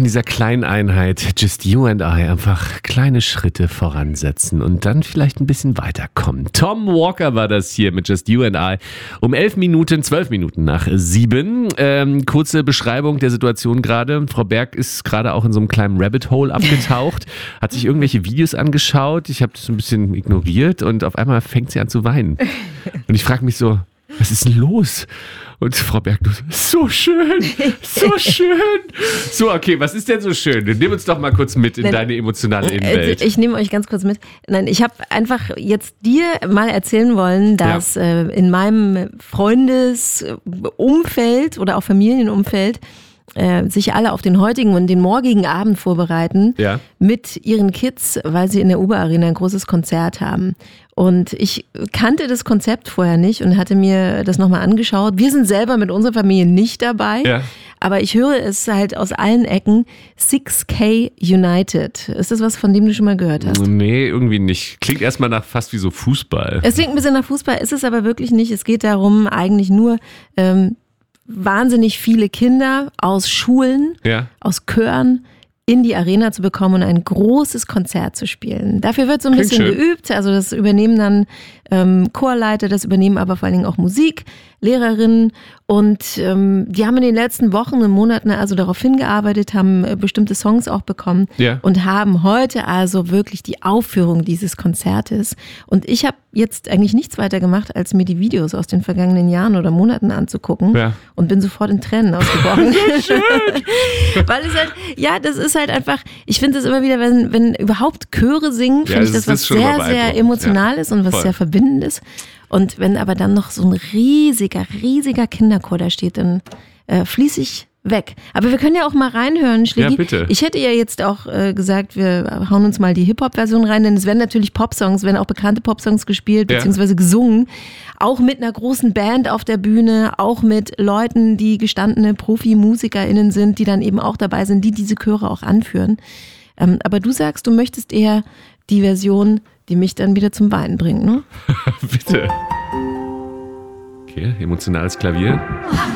dieser kleinen Einheit Just You and I einfach kleine Schritte voransetzen und dann vielleicht ein bisschen weiterkommen. Tom Walker war das hier mit Just You and I um 12 Minuten nach 7. Kurze Beschreibung der Situation gerade. Frau Berg ist gerade auch in so einem kleinen Rabbit Hole abgetaucht, hat sich irgendwelche Videos angeschaut. Ich habe das ein bisschen ignoriert und auf einmal fängt sie an zu weinen. Und ich frage mich so, was ist denn los? Und Frau Berg, so schön, so schön. So, okay, was ist denn so schön? Nimm uns doch mal kurz mit in deine emotionale Innenwelt. Ich nehme euch ganz kurz mit. Nein, ich habe einfach jetzt dir mal erzählen wollen, dass in meinem Freundesumfeld oder auch Familienumfeld sich alle auf den heutigen und den morgigen Abend vorbereiten mit ihren Kids, weil sie in der Uber-Arena ein großes Konzert haben. Und ich kannte das Konzept vorher nicht und hatte mir das nochmal angeschaut. Wir sind selber mit unserer Familie nicht dabei, aber ich höre es halt aus allen Ecken, 6K United. Ist das was, von dem du schon mal gehört hast? Nee, irgendwie nicht. Klingt erstmal nach fast wie so Fußball. Es klingt ein bisschen nach Fußball, ist es aber wirklich nicht. Es geht darum, eigentlich nur wahnsinnig viele Kinder aus Schulen, aus Chören in die Arena zu bekommen und ein großes Konzert zu spielen. Dafür wird so ein bisschen geübt, also das übernehmen dann Chorleiter, das übernehmen aber vor allen Dingen auch Musiklehrerinnen und die haben in den letzten Wochen und Monaten also darauf hingearbeitet, haben bestimmte Songs auch bekommen und haben heute also wirklich die Aufführung dieses Konzertes und ich habe jetzt eigentlich nichts weiter gemacht, als mir die Videos aus den vergangenen Jahren oder Monaten anzugucken und bin sofort in Tränen ausgebrochen. Weil es halt, das ist halt einfach, ich finde es immer wieder, wenn überhaupt Chöre singen, finde ich das was sehr, sehr emotional ist und was sehr verbindend ist. Und wenn aber dann noch so ein riesiger Kinderchor da steht, dann fließe ich weg. Aber wir können ja auch mal reinhören, Schlägi. Ja, bitte. Ich hätte ja jetzt auch gesagt, wir hauen uns mal die Hip-Hop-Version rein, denn es werden natürlich Popsongs, werden auch bekannte Popsongs gespielt, beziehungsweise gesungen. Auch mit einer großen Band auf der Bühne, auch mit Leuten, die gestandene Profi-MusikerInnen sind, die dann eben auch dabei sind, die diese Chöre auch anführen. Aber du sagst, du möchtest eher die Version, die mich dann wieder zum Weinen bringt, ne? Bitte. Okay, emotionales Klavier.